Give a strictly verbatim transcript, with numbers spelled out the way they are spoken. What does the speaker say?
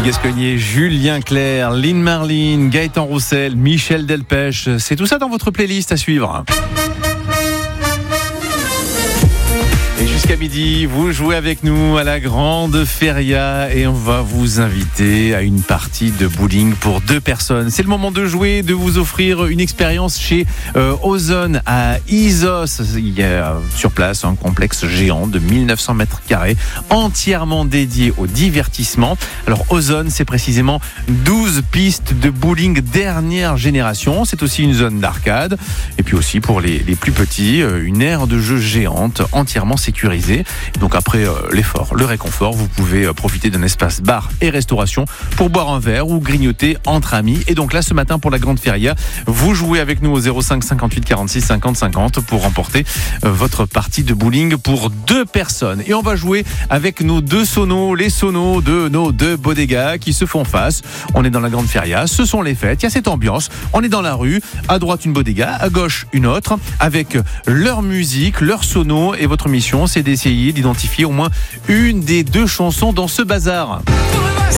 Gasconnier, Julien Clerc, Lynn Marlin, Gaëtan Roussel, Michel Delpech. C'est tout ça dans votre playlist à suivre. Et jusqu'à midi, vous jouez avec nous à la Grande Feria et on va vous inviter à une partie de bowling pour deux personnes. C'est le moment de jouer, de vous offrir une expérience chez euh, Ozone à Isos. Il y a sur place un complexe géant de mille neuf cents mètres carrés entièrement dédié au divertissement. Alors Ozone, c'est précisément douze pistes de bowling dernière génération. C'est aussi une zone d'arcade et puis aussi pour les, les plus petits, une aire de jeu géante entièrement sécurisée. Sécurisé. Donc après euh, l'effort, le réconfort, vous pouvez euh, profiter d'un espace bar et restauration pour boire un verre ou grignoter entre amis. Et donc là ce matin pour la Grande Feria, vous jouez avec nous au zéro cinq cinquante-huit quarante-six cinquante cinquante pour remporter euh, votre partie de bowling pour deux personnes. Et on va jouer avec nos deux sonos, les sonos de nos deux bodegas qui se font face. On est dans la Grande Feria, ce sont les fêtes, il y a cette ambiance. On est dans la rue, à droite une bodega, à gauche une autre, avec leur musique, leur sono et votre mission c'est d'essayer d'identifier au moins une des deux chansons dans ce bazar.